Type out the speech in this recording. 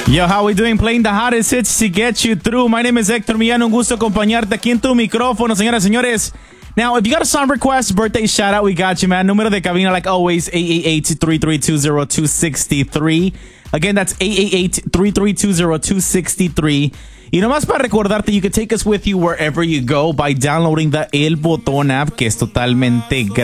Yo, how we doing? Playing the hottest hits to get you through. My name is Hector Millán. Un gusto acompañarte aquí en tu micrófono, señoras y señores. Now, if you got a song request, birthday shout out, we got you, man. Número de cabina, like always, 888-332-0263. Again, that's 888-332-0263. Y nomás para recordarte, you can take us with you wherever you go by downloading the El Botón app, que es totalmente gratis.